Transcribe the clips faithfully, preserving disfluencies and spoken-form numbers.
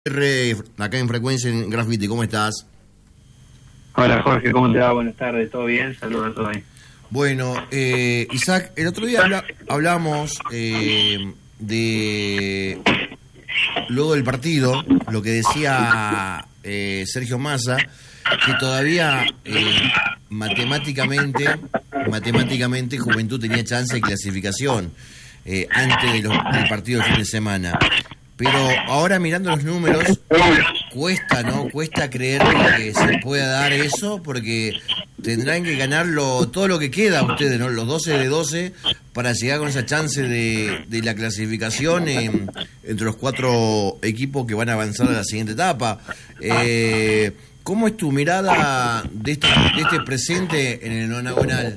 R, acá en Frecuencia en Graffiti, ¿cómo estás? Hola Jorge, ¿cómo te va? Buenas tardes, ¿todo bien? Saludos a todos ahí. Bueno, eh, Isaac, el otro día habla, hablamos eh, de, luego del partido, lo que decía eh, Sergio Massa, que todavía eh, matemáticamente, matemáticamente Juventud tenía chance de clasificación eh, antes de los, del partido del fin de semana. Pero ahora mirando los números, cuesta, ¿no? Cuesta creer que se pueda dar eso, porque tendrán que ganarlo todo lo que queda ustedes, ¿no? Los doce de doce, para llegar con esa chance de, de la clasificación eh, entre los cuatro equipos que van a avanzar a la siguiente etapa. Eh, ¿Cómo es tu mirada de este, de este presente en el nonagonal?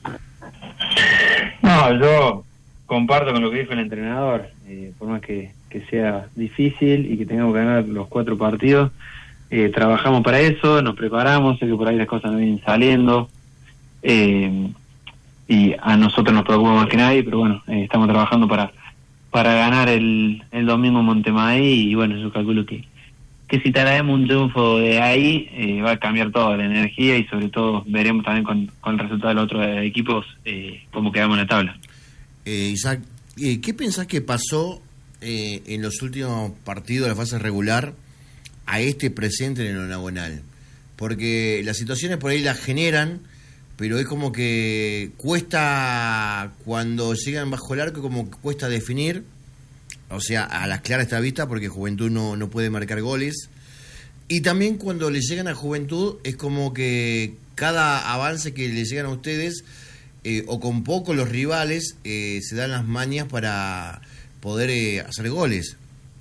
No, yo comparto con lo que dijo el entrenador, eh, por más que que sea difícil y que tengamos que ganar los cuatro partidos, eh, trabajamos para eso, nos preparamos, sé que por ahí las cosas no vienen saliendo, eh, y a nosotros nos preocupa más que nadie, pero bueno, eh, estamos trabajando para para ganar el, el domingo en Montemaí, y bueno, yo calculo que que si traemos un triunfo de ahí, eh, va a cambiar toda la energía, y sobre todo veremos también con, con el resultado de los otros equipos eh, cómo quedamos en la tabla. Eh, Isaac, eh, ¿qué pensás que pasó Eh, en los últimos partidos de la fase regular a este presente en el nonagonal? Porque las situaciones por ahí las generan, pero es como que cuesta, cuando llegan bajo el arco, como que cuesta definir, o sea, a las claras está vista, porque Juventud no, no puede marcar goles, y también cuando le llegan a Juventud es como que cada avance que le llegan a ustedes, eh, o con poco los rivales, eh, se dan las mañas para poder eh, hacer goles.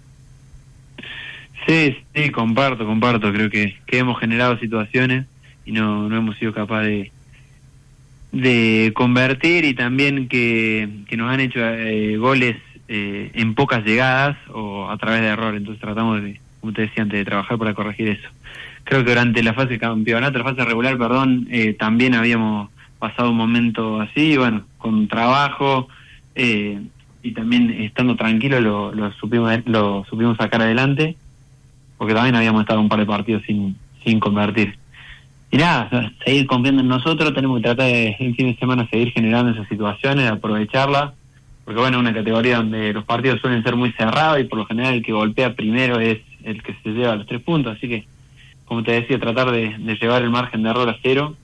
Sí, sí, comparto, comparto. Creo que, que hemos generado situaciones y no, no hemos sido capaces de, de convertir, y también que, que nos han hecho eh, goles eh, en pocas llegadas o a través de error. Entonces tratamos de, como te decía antes, de trabajar para corregir eso. Creo que durante la fase de campeonato, la fase regular, perdón, eh, también habíamos pasado un momento así, bueno, con trabajo, eh, y también estando tranquilo lo, lo supimos lo supimos sacar adelante, porque también habíamos estado un par de partidos sin sin convertir. Y nada, seguir confiando en nosotros, tenemos que tratar de, el fin de semana, seguir generando esas situaciones, aprovecharlas, porque bueno, es una categoría donde los partidos suelen ser muy cerrados, y por lo general el que golpea primero es el que se lleva los tres puntos, así que, como te decía, tratar de, de llevar el margen de error a cero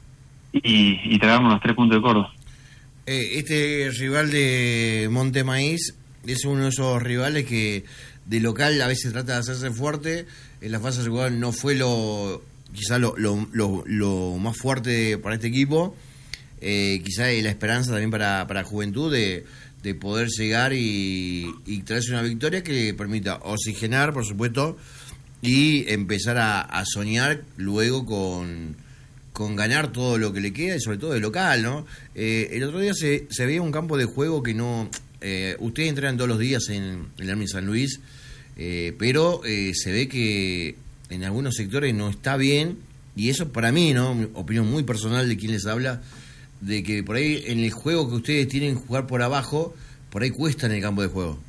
y, y traernos los tres puntos de Córdoba. Este rival de Montemaíz es uno de esos rivales que de local a veces trata de hacerse fuerte. En la fase regular no fue lo quizás lo, lo, lo, lo más fuerte para este equipo. Eh, quizás la esperanza también para, para Juventud de, de poder llegar y, y traerse una victoria que le permita oxigenar, por supuesto, y empezar a, a soñar luego con... con ganar todo lo que le queda, y sobre todo de local, ¿no? Eh, el otro día se, se veía un campo de juego que no... Eh, ustedes entrenan todos los días en, en el Army San Luis, eh, pero eh, se ve que en algunos sectores no está bien, y eso para mí, ¿no? Mi opinión muy personal de quien les habla, de que por ahí en el juego que ustedes tienen que jugar por abajo, por ahí cuesta en el campo de juego.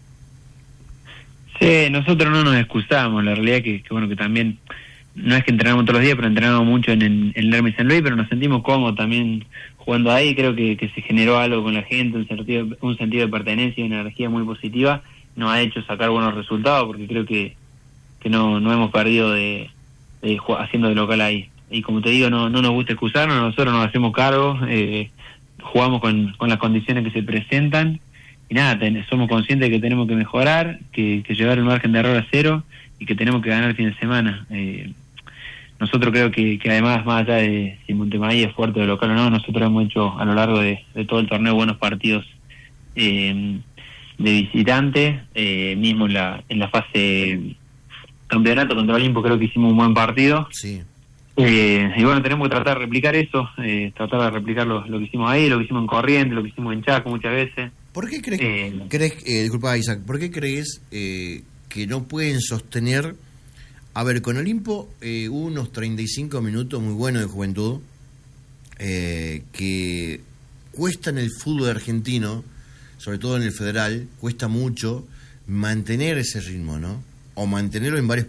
Sí, nosotros no nos excusamos, la realidad que, que bueno, que también... No es que entrenamos todos los días, pero entrenamos mucho en, en, en el Hermes San Luis, pero nos sentimos cómodos también jugando ahí. Creo que, que se generó algo con la gente, un sentido, un sentido de pertenencia y una energía muy positiva. Nos ha hecho sacar buenos resultados, porque creo que, que no, no hemos perdido de, de haciendo de local ahí. Y como te digo, no, no nos gusta excusarnos, nosotros nos hacemos cargo, eh, jugamos con, con las condiciones que se presentan, y nada, ten, somos conscientes de que tenemos que mejorar, que, que llevar el margen de error a cero, y que tenemos que ganar el fin de semana. Eh, nosotros creo que, que además, más allá de si Montemaí es fuerte de local o no, nosotros hemos hecho a lo largo de, de todo el torneo buenos partidos eh, de visitante, eh, mismo en la, en la fase campeonato contra Olimpo creo que hicimos un buen partido. Sí. Eh, y bueno, tenemos que tratar de replicar eso, eh, tratar de replicar lo, lo que hicimos ahí, lo que hicimos en Corrientes, lo que hicimos en Chaco muchas veces. ¿Por qué crees, eh, crees eh, disculpa Isaac, ¿por qué crees eh, que no pueden sostener? A ver, con Olimpo eh, hubo unos treinta y cinco minutos muy buenos de Juventud, eh, que cuesta en el fútbol argentino, sobre todo en el federal, cuesta mucho mantener ese ritmo, ¿no? o mantenerlo en varios